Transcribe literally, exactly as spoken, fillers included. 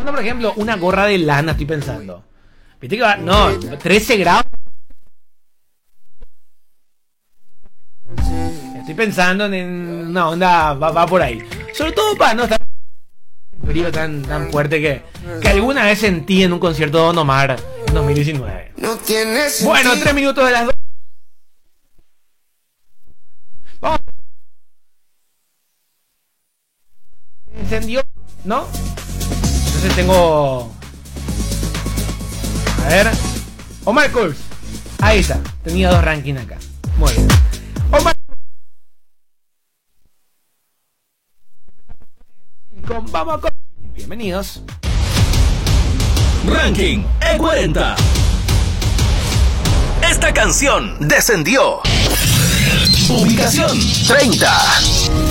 Por ejemplo, una gorra de lana, estoy pensando. Viste que va, no, trece grados. Estoy pensando en una onda, va, va por ahí. Sobre todo para no estar un frío tan, tan fuerte que, que alguna vez sentí en un concierto de Don Omar en dos mil diecinueve. No tiene sentido. Bueno, tres minutos de las dos. Vamos. Encendió, ¿no? Entonces tengo... A ver. Omar Courtz. Ahí está. Tenía dos rankings acá. Muy bien. Omar. Vamos con... Bienvenidos. Ranking E cuarenta. Esta canción descendió. Ubicación treinta.